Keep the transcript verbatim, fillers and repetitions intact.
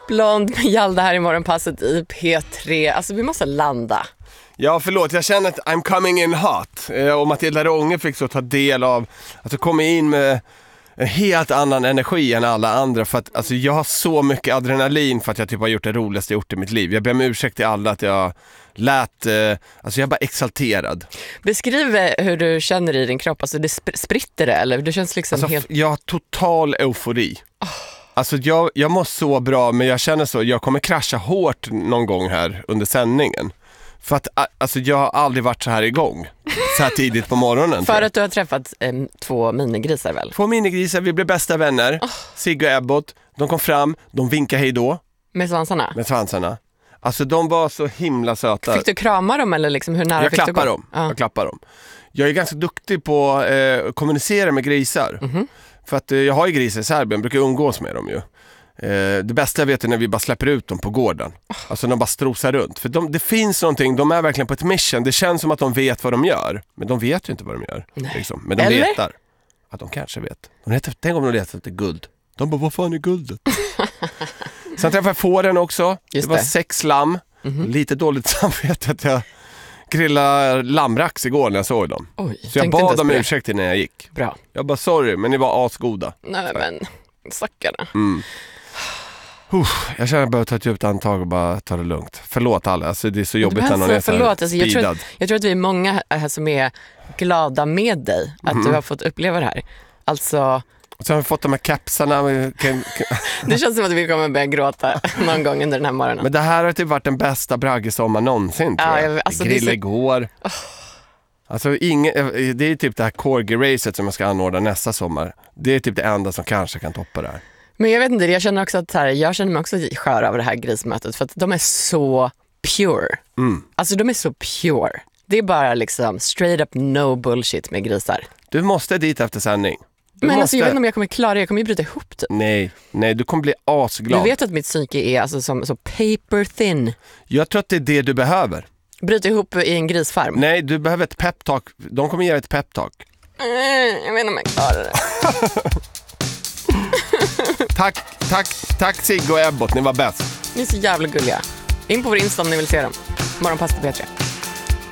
Blond med Hjalda här i morgonpasset i P tre. Alltså vi måste landa. Ja, förlåt. Jag känner att I'm coming in hot. Eh, och Matilda Ronge fick så ta del av att jag kom in med en helt annan energi än alla andra. För att alltså, jag har så mycket adrenalin för att jag typ har gjort det roligaste jag gjort i mitt liv. Jag ber om ursäkt till alla att jag lät... Eh, alltså jag är bara exalterad. Beskriv hur du känner i din kropp. Alltså det sp- spritter det, eller? Du känns liksom alltså, helt... Jag har total eufori. Oh. Alltså jag, jag mår så bra, men jag känner så, jag kommer krascha hårt någon gång här under sändningen. För att alltså, jag har aldrig varit så här igång så här tidigt på morgonen. För att du har träffat eh, två minigrisar väl? Två minigrisar, vi blev bästa vänner. Oh. Sigge och Ebbot, de kom fram, de vinkade hej då. Med svansarna? Med svansarna. Alltså de var så himla söta. Fick du krama dem eller liksom hur nära jag fick du gå? Dem. Ja. Jag klappar dem. Jag är ganska duktig på eh, att kommunicera med grisar. Mm-hmm. För att eh, jag har ju grisar i Serbien, brukar umgås med dem ju. Eh, det bästa jag vet är när vi bara släpper ut dem på gården. Alltså de bara strosar runt. För de, det finns någonting, de är verkligen på ett mission. Det känns som att de vet vad de gör. Men de vet ju inte vad de gör. Liksom. Men de Eller? letar. Att de kanske vet. De letar. Tänk om de letar efter guld. De bara, vad fan är guldet? Sen träffade jag fåren också. Just det var det. sex lamm. Mm-hmm. Lite dåligt samvete att jag grillade lammrax igår när jag såg dem. Oj, så jag bad om ursäkt när jag gick. Bra. Jag bara, sorry, men ni var asgoda. Nej men, stackarna. Mm. Uh, jag känner att jag behöver ta ett djupt antag och bara ta det lugnt. Förlåt alla, alltså, det är så jobbigt när någon är så förlåt. Alltså, jag, tror att, jag tror att vi är många här som är glada med dig att mm. du har fått uppleva det här. Alltså... Och så har vi fått de här kapsarna. Det känns som att vi kommer börja gråta någon gång under den här morgonen. Men det här har typ varit den bästa braggesommar någonsin, tror jag. Ja, alltså, Grill så... igår. Oh. Alltså, ingen, det är typ det här Corgi-racet som jag ska anordna nästa sommar. Det är typ det enda som kanske kan toppa det här. Men jag vet inte, jag känner också att här, jag känner mig också skör av det här grismötet. För att de är så pure. Mm. Alltså de är så pure. Det är bara liksom straight up no bullshit med grisar. Du måste dit efter sändning. Du men måste... alltså jag vet inte om jag kommer klara det, jag kommer ju bryta ihop typ. Nej, nej, du kommer bli asglad. Du vet att mitt psyke är alltså som så paper thin. Jag tror att det är det du behöver. Bryta ihop i en grisfarm. Nej, du behöver ett peptalk. De kommer ge dig ett peptalk. Mm, jag vet inte om jag klarar det. Tack, tack, tack Sigge och Ebbot, ni var bäst. Ni är så jävla gulliga. In på vår Insta om ni vill se dem. Morgonpass på P tre.